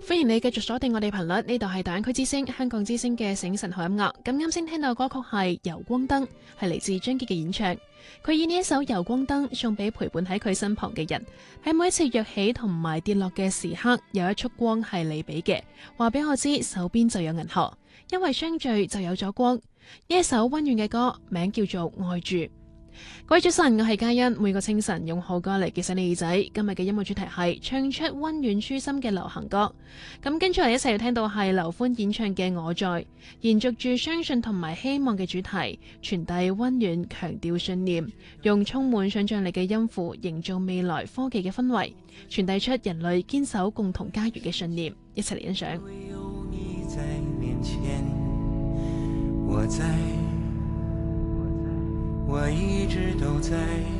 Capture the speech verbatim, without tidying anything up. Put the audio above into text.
歡迎你繼續鎖定我哋頻率，呢度係大灣區之聲香港之聲嘅醒晨好音樂。咁啱先聽到歌曲係《遊光燈》，係嚟自張傑嘅演唱。佢以呢一首《遊光燈》送俾陪伴喺佢身旁嘅人，喺每一次躍起同埋跌落嘅時刻，有一束光係你俾嘅，話俾我知手邊就有銀河，因為相聚就有咗光。呢一首溫暖嘅歌，名叫做《愛住》。各位早晨，我係嘉欣。每個清晨用好歌嚟叫醒你耳仔。今日嘅音樂主題係唱出溫暖舒心嘅流行歌。咁跟住嚟一齊要聽到係劉歡演唱嘅《我在》，延續住相信同埋希望嘅主題，傳遞溫暖，強調信念，用充滿想象力嘅音符營造未來科技嘅氛圍，傳遞出人類堅守共同家園嘅信念。一齊嚟欣賞。 有你在面前，我在，我一直都在。